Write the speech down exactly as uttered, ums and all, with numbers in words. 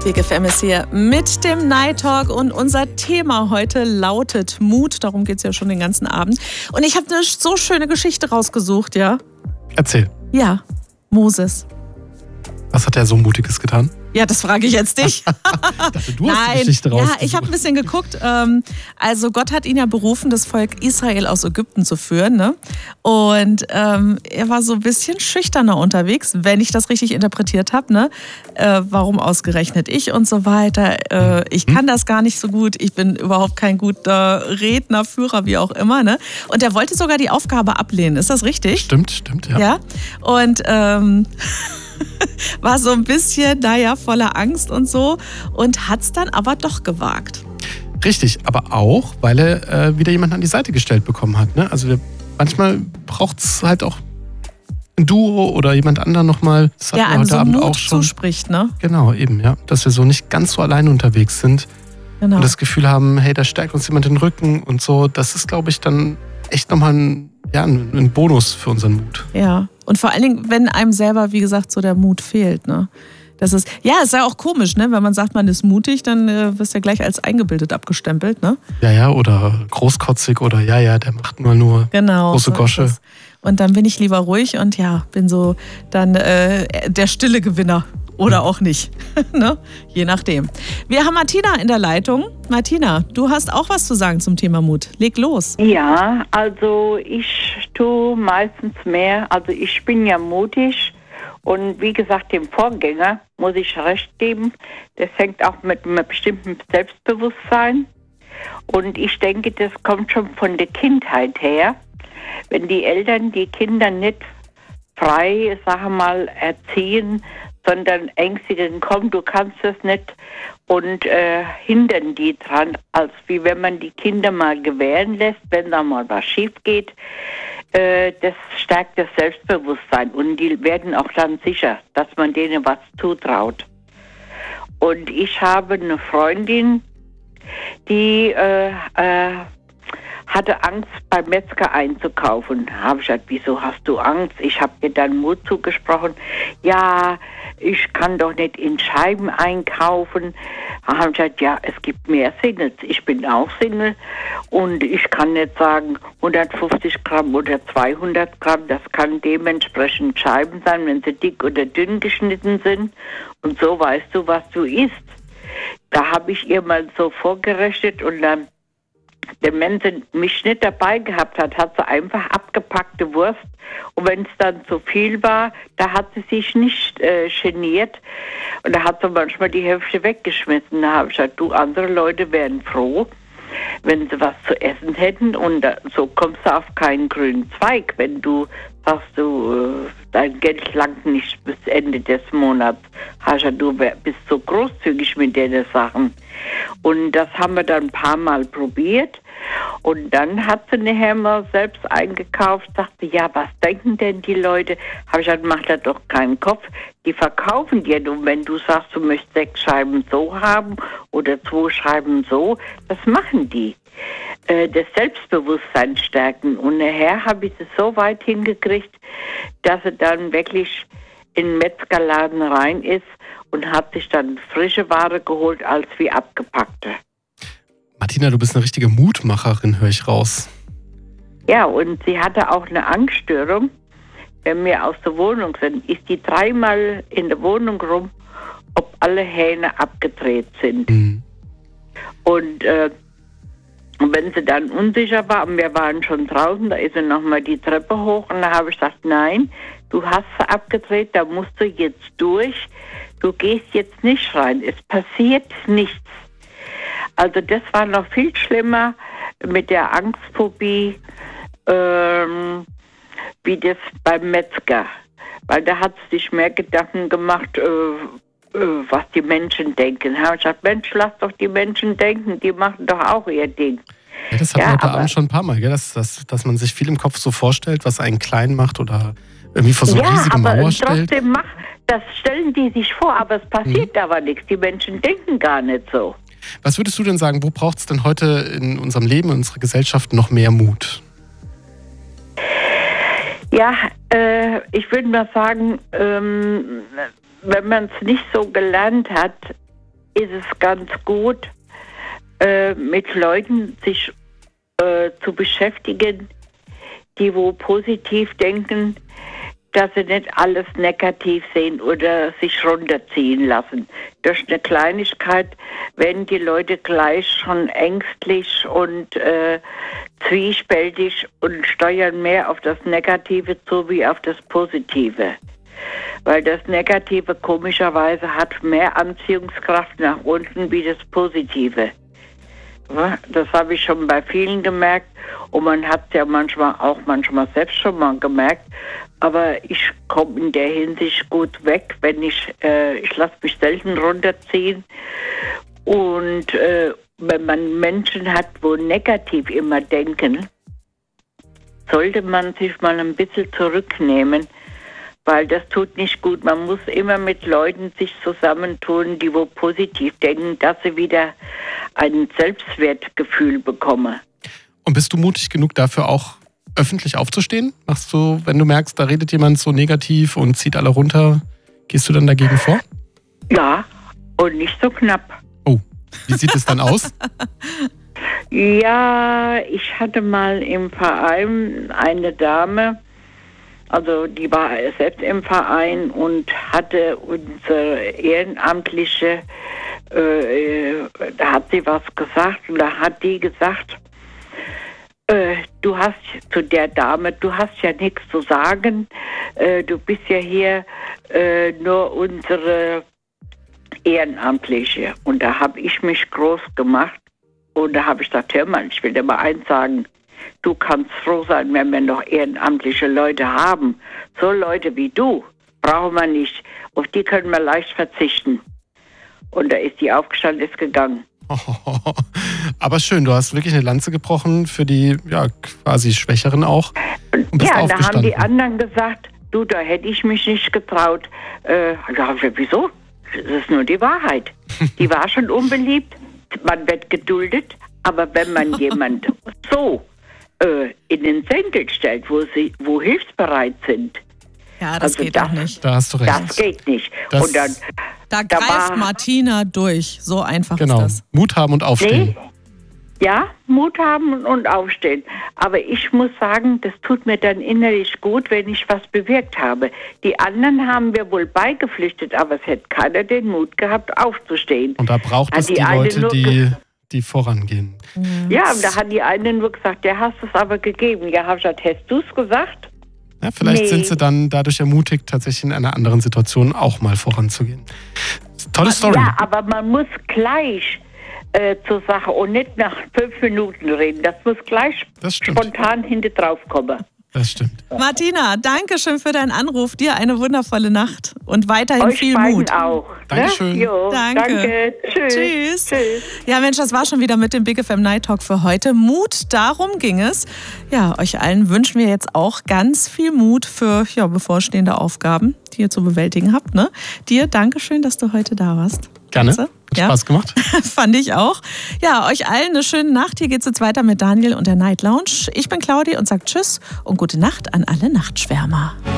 Big F M ist hier mit dem Night Talk und unser Thema heute lautet Mut. Darum geht es ja schon den ganzen Abend. Und ich habe eine so schöne Geschichte rausgesucht, ja. Erzähl. Ja, Moses. Was hat er so Mutiges getan? Ja, das frage ich jetzt dich. Ich dachte, du hast Nein, die Geschichte rausgesucht. ja, ich habe ein bisschen geguckt. Also Gott hat ihn ja berufen, das Volk Israel aus Ägypten zu führen. Ne? Und ähm, er war so ein bisschen schüchterner unterwegs, wenn ich das richtig interpretiert habe. Ne? Äh, warum ausgerechnet ich und so weiter. Äh, ich kann das gar nicht so gut. Ich bin überhaupt kein guter Redner, Führer, wie auch immer. Ne? Und er wollte sogar die Aufgabe ablehnen. Ist das richtig? Stimmt, stimmt, ja. Ja. Und ähm, war so ein bisschen, naja, voller Angst und so und hat es dann aber doch gewagt. Richtig, aber auch, weil er äh, wieder jemanden an die Seite gestellt bekommen hat. Ne? Also wir, manchmal braucht es halt auch ein Duo oder jemand anderen nochmal. Das hatten der wir einem heute so Abend Mut auch schon. zuspricht, ne? Genau, eben, ja. Dass wir so nicht ganz so allein unterwegs sind Genau. und das Gefühl haben, hey, da stärkt uns jemand den Rücken und so. Das ist, glaube ich, dann echt nochmal ein, ja, ein, ein Bonus für unseren Mut. Ja, und vor allen Dingen, wenn einem selber, wie gesagt, so der Mut fehlt, ne? Das ist, ja, ist ja auch komisch, ne? Wenn man sagt, man ist mutig, dann äh, wirst du ja gleich als eingebildet abgestempelt, ne? Ja, ja, oder großkotzig oder ja, ja, der macht nur nur Genau, große so ist Gosche. es. Und dann bin ich lieber ruhig und ja, bin so dann äh, der stille Gewinner. Oder auch nicht, ne? Je nachdem. Wir haben Martina in der Leitung. Martina, du hast auch was zu sagen zum Thema Mut. Leg los. Ja, also ich tue meistens mehr. Also ich bin ja mutig und wie gesagt, dem Vorgänger muss ich recht geben. Das hängt auch mit einem bestimmten Selbstbewusstsein. Und ich denke, das kommt schon von der Kindheit her. Wenn die Eltern die Kinder nicht frei, sagen wir mal, erziehen, sondern ängstigen, komm, du kannst das nicht und äh, hindern die dran, als wie wenn man die Kinder mal gewähren lässt, wenn da mal was schief geht. Äh, das stärkt das Selbstbewusstsein und die werden auch dann sicher, dass man denen was zutraut. Und ich habe eine Freundin, die äh, äh, hatte Angst, beim Metzger einzukaufen. Da habe ich gesagt, wieso hast du Angst? Ich habe dir dann Mut zugesprochen. Ja, ich kann doch nicht in Scheiben einkaufen. Da habe ich gesagt, ja, es gibt mehr Singles. Ich bin auch Single und ich kann nicht sagen hundertfünfzig Gramm oder zweihundert Gramm. Das kann dementsprechend Scheiben sein, wenn sie dick oder dünn geschnitten sind. Und so weißt du, was du isst. Da habe ich ihr mal so vorgerechnet und dann, wenn sie mich nicht dabei gehabt hat, hat sie einfach abgepackte Wurst. Und wenn es dann zu viel war, da hat sie sich nicht äh, geniert. Und da hat sie manchmal die Hälfte weggeschmissen. Da habe ich gesagt, du, andere Leute wären froh, wenn sie was zu essen hätten. Und da, so kommst du auf keinen grünen Zweig, wenn du sagst, du, äh, dein Geld langt nicht bis Ende des Monats. Hast ja, du bist so großzügig mit den Sachen. Und das haben wir dann ein paar Mal probiert. Und dann hat sie nachher mal selbst eingekauft, sagte, ja, was denken denn die Leute? Habe ich gesagt, mach da doch keinen Kopf. Die verkaufen dir nur, wenn du sagst, du möchtest sechs Scheiben so haben oder zwei Scheiben so. Das machen die. Äh, das Selbstbewusstsein stärken. Und nachher habe ich es so weit hingekriegt, dass sie dann wirklich in den Metzgerladen rein ist und hat sich dann frische Ware geholt als wie abgepackte. Martina, du bist eine richtige Mutmacherin, höre ich raus. Ja, und sie hatte auch eine Angststörung. Wenn wir aus der Wohnung sind, ist die dreimal in der Wohnung rum, ob alle Hähne abgedreht sind. Mhm. Und äh, wenn sie dann unsicher war, und wir waren schon draußen, da ist sie nochmal die Treppe hoch und da habe ich gesagt, nein, du hast sie abgedreht, da musst du jetzt durch. Du gehst jetzt nicht rein, es passiert nichts. Also das war noch viel schlimmer mit der Angstphobie, ähm, wie das beim Metzger. Weil da hat sie sich mehr Gedanken gemacht, äh, äh, was die Menschen denken. Da habe ich gesagt, Mensch, lass doch die Menschen denken, die machen doch auch ihr Ding. Ja, das hatten ja, wir heute Abend schon ein paar Mal, gell? Dass, dass, dass man sich viel im Kopf so vorstellt, was einen klein macht oder irgendwie vor so eine ja, riesige aber Mauer stellt. Trotzdem mach, das stellen die sich vor, aber es passiert mhm. aber nichts. Die Menschen denken gar nicht so. Was würdest du denn sagen, wo braucht es denn heute in unserem Leben, in unserer Gesellschaft noch mehr Mut? Ja, äh, ich würde mal sagen, ähm, wenn man es nicht so gelernt hat, ist es ganz gut, äh, mit Leuten sich äh, zu beschäftigen, die wo positiv denken, dass sie nicht alles negativ sehen oder sich runterziehen lassen. Durch eine Kleinigkeit werden die Leute gleich schon ängstlich und äh, zwiespältig und steuern mehr auf das Negative zu wie auf das Positive. Weil das Negative komischerweise hat mehr Anziehungskraft nach unten wie das Positive. Ja, das habe ich schon bei vielen gemerkt und man hat es ja manchmal auch manchmal selbst schon mal gemerkt. Aber ich komme in der Hinsicht gut weg, wenn ich, äh, ich lasse mich selten runterziehen. Und äh, wenn man Menschen hat, wo negativ immer denken, sollte man sich mal ein bisschen zurücknehmen, weil das tut nicht gut. Man muss immer mit Leuten sich zusammentun, die wo positiv denken, dass sie wieder ein Selbstwertgefühl bekommen. Und bist du mutig genug dafür auch öffentlich aufzustehen? Machst du, wenn du merkst, da redet jemand so negativ und zieht alle runter, gehst du dann dagegen vor? Ja, und nicht so knapp. Oh, wie sieht es dann aus? Ja, ich hatte mal im Verein eine Dame, also die war selbst im Verein und hatte unsere Ehrenamtliche, äh, da hat sie was gesagt und da hat die gesagt, äh, du hast zu der Dame, du hast ja nichts zu sagen, äh, du bist ja hier äh, nur unsere Ehrenamtliche. Und da habe ich mich groß gemacht und da habe ich gesagt, hör mal, ich will dir mal eins sagen, du kannst froh sein, wenn wir noch ehrenamtliche Leute haben. So Leute wie du brauchen wir nicht. Auf die können wir leicht verzichten. Und da ist die aufgestanden, ist gegangen. Oh, aber schön, du hast wirklich eine Lanze gebrochen für die ja, quasi Schwächeren auch. Und bist ja, da haben die aufgestanden. anderen gesagt, du, da hätte ich mich nicht getraut. Äh, da habe ich gesagt, wieso? Das ist nur die Wahrheit. Die war schon unbeliebt, man wird geduldet, aber wenn man jemand so äh, in den Senkel stellt, wo sie wo hilfsbereit sind, Ja, das also geht das, auch nicht. Da hast du recht. Das geht nicht. Das, und dann, Da da greift war- Martina durch. So einfach genau, ist das. Mut haben und aufstehen. nee, ja, Mut haben und aufstehen. Aber ich muss sagen, das tut mir dann innerlich gut, wenn ich was bewirkt habe. Die anderen haben mir wohl beigepflichtet, aber es hätte keiner den Mut gehabt, aufzustehen. Und da braucht Hat es die die eine Leute, nur die, ge- die vorangehen. Ja, und da hat die eine nur gesagt, der hast es aber gegeben. Ja, habe ich gesagt, hast du es gesagt? Ja, vielleicht Nee. sind sie dann dadurch ermutigt, tatsächlich in einer anderen Situation auch mal voranzugehen. Tolle Story. Ja, aber man muss gleich äh, zur Sache und nicht nach fünf Minuten reden. Das muss gleich Das stimmt. spontan hinter drauf kommen. Das stimmt. Martina, danke schön für deinen Anruf. Dir eine wundervolle Nacht und weiterhin Euch viel beiden Mut. auch. Dankeschön. Ne? Jo, Danke. danke. Tschüss. Tschüss. Tschüss. Ja, Mensch, das war schon wieder mit dem Big F M Night Talk für heute. Mut, darum ging es. Ja, euch allen wünschen wir jetzt auch ganz viel Mut für ja, bevorstehende Aufgaben, die ihr zu bewältigen habt. Ne? Dir, danke schön, dass du heute da warst. Gerne. Katze? Hat Ja. Spaß gemacht. Fand ich auch. Ja, euch allen eine schöne Nacht. Hier geht's jetzt weiter mit Daniel und der Night Lounge. Ich bin Claudi und sage Tschüss und gute Nacht an alle Nachtschwärmer.